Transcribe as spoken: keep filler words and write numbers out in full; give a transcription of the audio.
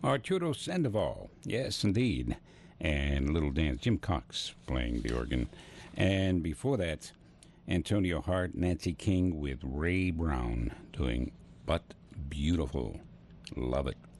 Arturo Sandoval, yes, indeed. And Little Dance, Jim Cox playing the organ. And before that, Antonio Hart, Nancy King with Ray Brown doing But Beautiful. Love it.